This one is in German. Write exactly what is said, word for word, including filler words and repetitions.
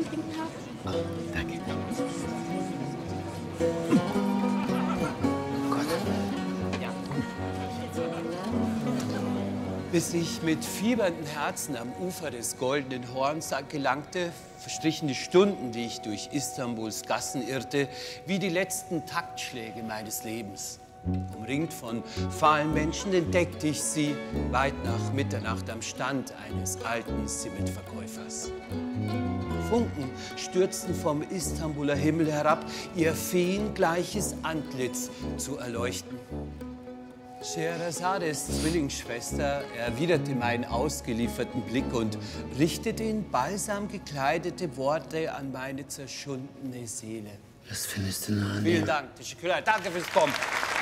trinken habe? Oh, danke. Bis ich mit fiebernden Herzen am Ufer des Goldenen Horns gelangte, verstrichen die Stunden, die ich durch Istanbuls Gassen irrte, wie die letzten Taktschläge meines Lebens. Umringt von fahlen Menschen entdeckte ich sie weit nach Mitternacht am Stand eines alten Simmet-Verkäufers. Funken stürzten vom Istanbuler Himmel herab, ihr feengleiches Antlitz zu erleuchten. Scheherazades Zwillingsschwester erwiderte meinen ausgelieferten Blick und richtete in balsam gekleidete Worte an meine zerschundene Seele. Was findest du noch an Vielen ihr? Dank, Teşekkürler. Danke fürs Kommen.